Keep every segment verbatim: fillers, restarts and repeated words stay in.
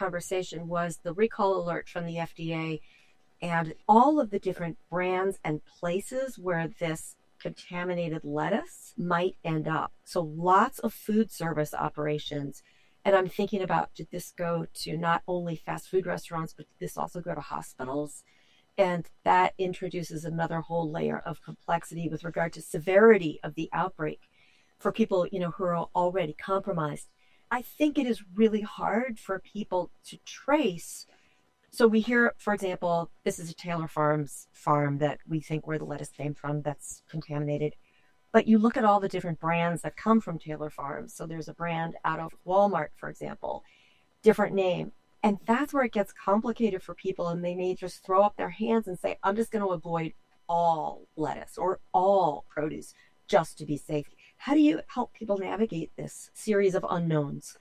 conversation was the recall alert from the F D A and all of the different brands and places where this contaminated lettuce might end up. So lots of food service operations. And I'm thinking about, did this go to not only fast food restaurants, but did this also go to hospitals? And that introduces another whole layer of complexity with regard to severity of the outbreak for people, you know, who are already compromised. I think it is really hard for people to trace. So we hear, for example, this is a Taylor Farms farm that we think where the lettuce came from that's contaminated. But you look at all the different brands that come from Taylor Farms. So there's a brand out of Walmart, for example, different name. And that's where it gets complicated for people. And they may just throw up their hands and say, I'm just going to avoid all lettuce or all produce just to be safe. How do you help people navigate this series of unknowns?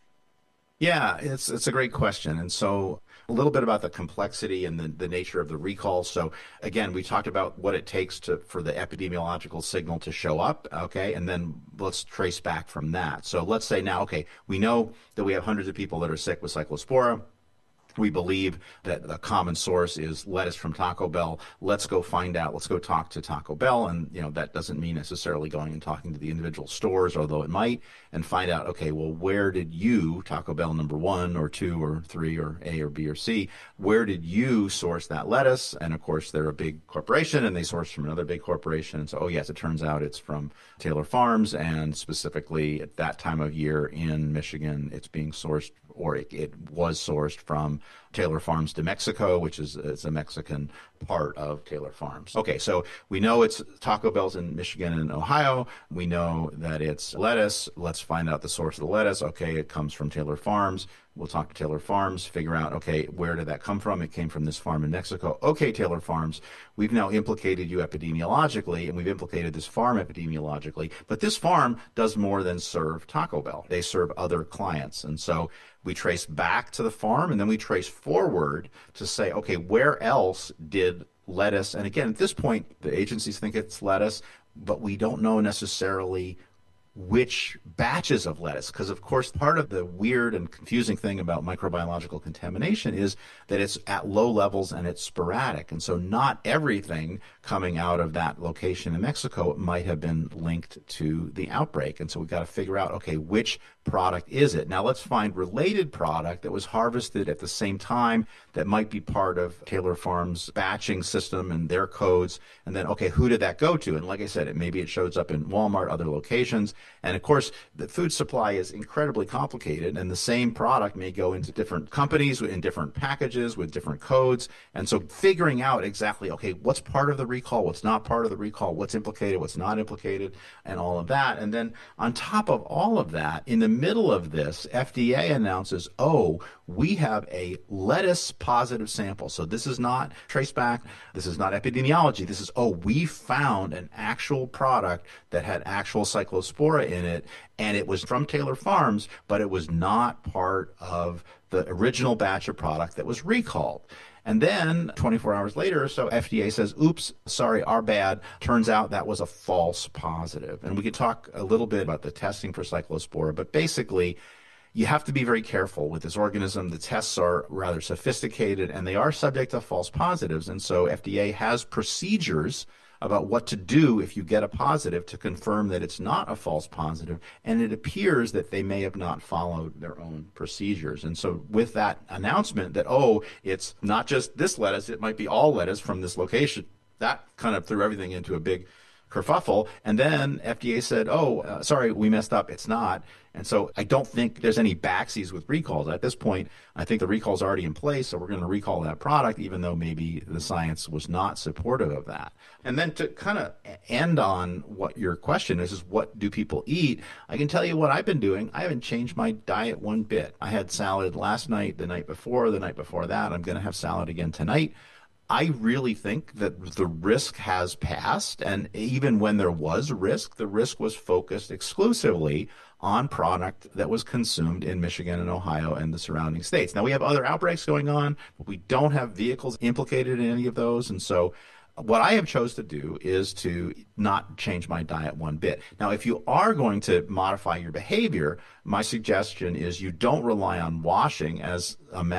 Yeah, it's it's a great question. And so a little bit about the complexity and the, the nature of the recall. So again, we talked about what it takes to for the epidemiological signal to show up, okay? And then let's trace back from that. So let's say now, okay, we know that we have hundreds of people that are sick with Cyclospora. We believe that the common source is lettuce from Taco Bell. Let's go find out. Let's go talk to Taco Bell. And, you know, that doesn't mean necessarily going and talking to the individual stores, although it might, and find out, okay, well, where did you, Taco Bell number one or two or three or A or B or C, where did you source that lettuce? And of course, they're a big corporation and they source from another big corporation. And so, oh, yes, it turns out it's from Taylor Farms. And specifically at that time of year in Michigan, it's being sourced, or it, it was sourced from Taylor Farms de Mexico, which is, is a Mexican part of Taylor Farms. Okay, so we know it's Taco Bell's in Michigan and Ohio. We know that it's lettuce. Let's find out the source of the lettuce. Okay, it comes from Taylor Farms. We'll talk to Taylor Farms, figure out, okay, where did that come from? It came from this farm in Mexico. Okay, Taylor Farms, we've now implicated you epidemiologically, and we've implicated this farm epidemiologically, but this farm does more than serve Taco Bell. They serve other clients. And so we trace back to the farm, and then we trace forward to say, okay, where else did lettuce, and again, at this point, the agencies think it's lettuce, but we don't know necessarily which batches of lettuce, because of course part of the weird and confusing thing about microbiological contamination is that it's at low levels and it's sporadic, and so not everything coming out of that location in Mexico might have been linked to the outbreak. And so we've got to figure out, okay, which product is it? Now let's find related product that was harvested at the same time that might be part of Taylor Farms' batching system and their codes. And then, okay, who did that go to? And like I said, it maybe it shows up in Walmart, other locations. And of course, the food supply is incredibly complicated, and the same product may go into different companies in different packages with different codes. And so figuring out exactly, okay, what's part of the recall, what's not part of the recall, what's implicated, what's not implicated, and all of that. And then on top of all of that, in the middle of this, F D A announces, oh, we have a lettuce positive sample. So this is not traceback. This is not epidemiology. This is, oh, we found an actual product that had actual Cyclospora in it, and it was from Taylor Farms, but it was not part of the original batch of product that was recalled. And then twenty-four hours later, so F D A says, oops, sorry, our bad. Turns out that was a false positive. And we could talk a little bit about the testing for Cyclospora, but basically, you have to be very careful with this organism. The tests are rather sophisticated, and they are subject to false positives. And so F D A has procedures about what to do if you get a positive to confirm that it's not a false positive. And it appears that they may have not followed their own procedures. And so with that announcement that, oh, it's not just this lettuce, it might be all lettuce from this location, that kind of threw everything into a big kerfuffle. And then F D A said, oh, uh, sorry, we messed up. It's not. And so I don't think there's any backsies with recalls. At this point, I think the recall's already in place, so we're going to recall that product, even though maybe the science was not supportive of that. And then to kind of end on what your question is, is what do people eat? I can tell you what I've been doing. I haven't changed my diet one bit. I had salad last night, the night before, the night before that. I'm going to have salad again tonight. I really think that the risk has passed, and even when there was risk, the risk was focused exclusively on product that was consumed in Michigan and Ohio and the surrounding states. Now, we have other outbreaks going on, but we don't have vehicles implicated in any of those, and so what I have chose to do is to not change my diet one bit. Now, if you are going to modify your behavior, my suggestion is you don't rely on washing as a